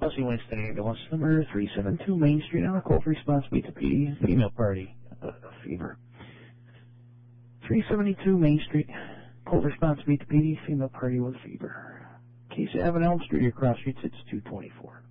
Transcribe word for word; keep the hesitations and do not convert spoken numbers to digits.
Busing Winston ambulance number three seven two Main Street on a call for response. Meet the P D. Female party. Uh, fever. three seventy-two Main Street. Call for response. Meet the P D. Female party with fever. Case Avenue Elm Street, across streets. It's two twenty-four.